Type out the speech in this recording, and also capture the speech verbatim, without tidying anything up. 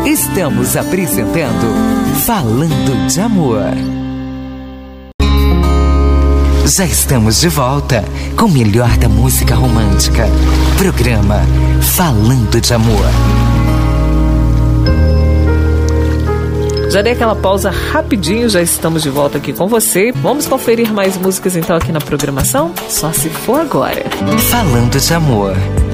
Estamos apresentando Falando de Amor. Já estamos de volta com o melhor da música romântica. Programa Falando de Amor. Já dei aquela pausa rapidinho, já estamos de volta aqui com você. Vamos conferir mais músicas então aqui na programação? Só se for agora. Falando de Amor.